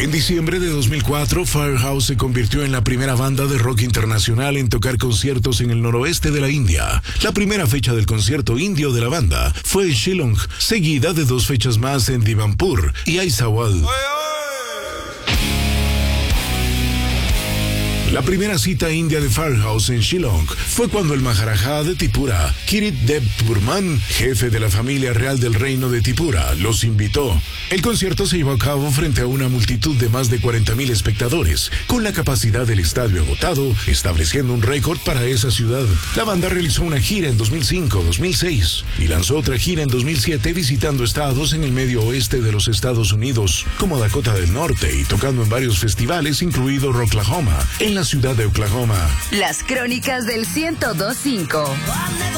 En diciembre de 2004, Firehouse se convirtió en la primera banda de rock internacional en tocar conciertos en el noroeste de la India. La primera fecha del concierto indio de la banda fue en Shillong, seguida de 2 fechas más en Divanpur y Aizawl. La primera cita india de Firehouse en Shillong fue cuando el Maharaja de Tripura, Kirit Dev Burman, jefe de la familia real del reino de Tripura, los invitó. El concierto se llevó a cabo frente a una multitud de más de 40,000 espectadores, con la capacidad del estadio agotado, estableciendo un récord para esa ciudad. La banda realizó una gira en 2005-2006 y lanzó otra gira en 2007 visitando estados en el medio oeste de los Estados Unidos, como Dakota del Norte, y tocando en varios festivales, incluido Rocklahoma, en la ciudad de Oklahoma. Las crónicas del 102.5.